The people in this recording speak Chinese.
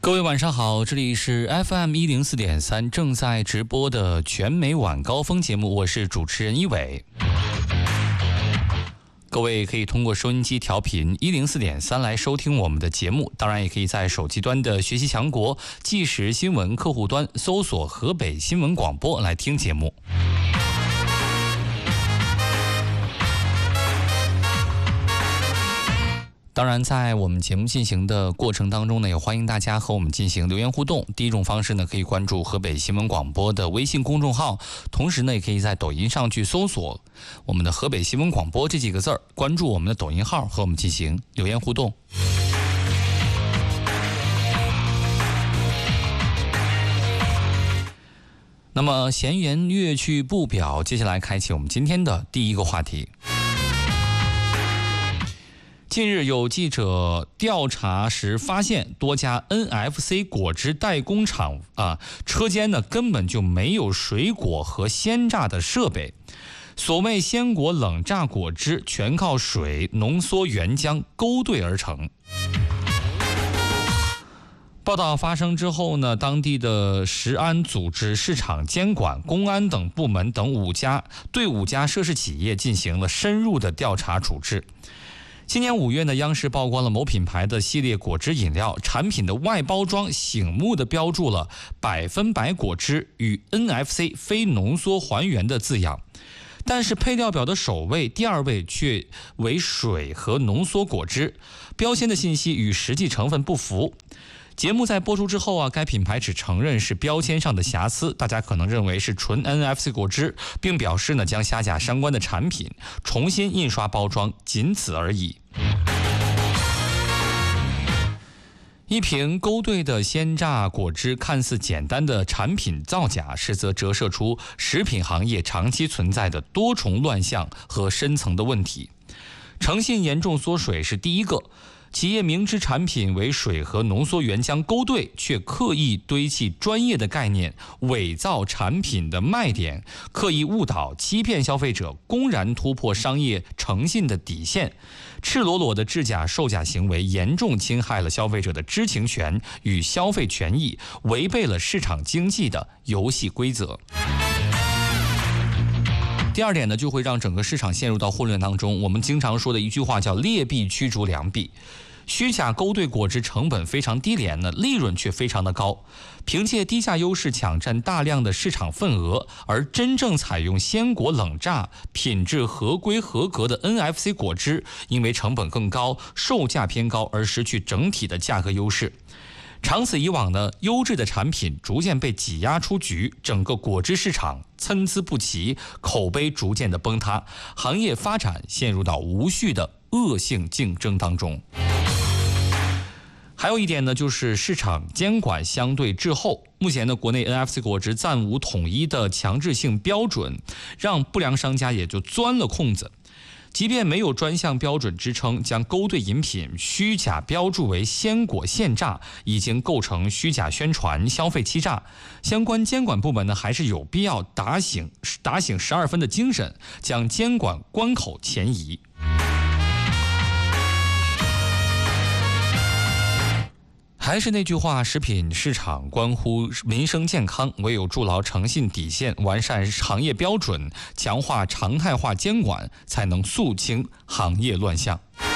各位晚上好，这里是 FM104.3 正在直播的全美晚高峰节目，我是主持人一伟。各位可以通过收音机调频104.3来收听我们的节目，当然也可以在手机端的学习强国即时新闻客户端搜索河北新闻广播来听节目。当然，在我们节目进行的过程当中呢，也欢迎大家和我们进行留言互动。第一种方式呢，可以关注河北新闻广播的微信公众号，同时呢，也可以在抖音上去搜索我们的河北新闻广播这几个字儿，关注我们的抖音号，和我们进行留言互动。那么闲言略去不表，接下来开启我们今天的第一个话题。近日有记者调查时发现，多家 NFC 果汁代工厂车间呢根本就没有水果和鲜榨的设备。所谓鲜果冷榨果汁全靠水、浓缩原浆勾兑而成。报道发生之后呢，当地的食安组织、市场监管、公安等部门等对5家涉事企业进行了深入的调查处置。今年5月呢，央视曝光了某品牌的系列果汁饮料产品的外包装醒目的标注了100%果汁与 NFC 非浓缩还原的字样，但是配料表的首位、第2位却为水和浓缩果汁，标签的信息与实际成分不符。节目在播出之后该品牌只承认是标签上的瑕疵，大家可能认为是纯 NFC 果汁，并表示呢将下架相关的产品，重新印刷包装，仅此而已。一瓶勾兑的鲜榨果汁看似简单的产品造假，实则折射出食品行业长期存在的多重乱象和深层的问题。诚信严重缩水是第一个，企业明知产品为水和浓缩原浆勾兑，却刻意堆砌专业的概念，伪造产品的卖点，刻意误导欺骗消费者，公然突破商业诚信的底线，赤裸裸的制假售假行为严重侵害了消费者的知情权与消费权益，违背了市场经济的游戏规则。第2点呢，就会让整个市场陷入到混乱当中。我们经常说的一句话叫劣币驱逐良币，虚假勾兑果汁成本非常低廉呢，利润却非常的高，凭借低价优势抢占大量的市场份额，而真正采用鲜果冷榨、品质合规合格的 NFC 果汁，因为成本更高、售价偏高而失去整体的价格优势。长此以往呢，优质的产品逐渐被挤压出局，整个果汁市场参差不齐，口碑逐渐的崩塌，行业发展陷入到无序的恶性竞争当中。还有一点呢，就是市场监管相对滞后。目前呢，国内 NFC 果汁暂无统一的强制性标准，让不良商家也就钻了空子。即便没有专项标准支撑，将勾兑饮品虚假标注为鲜果现榨，已经构成虚假宣传、消费欺诈。相关监管部门呢，还是有必要打醒12分的精神，将监管关口前移。还是那句话，食品市场关乎民生健康，唯有筑牢诚信底线，完善行业标准，强化常态化监管，才能肃清行业乱象。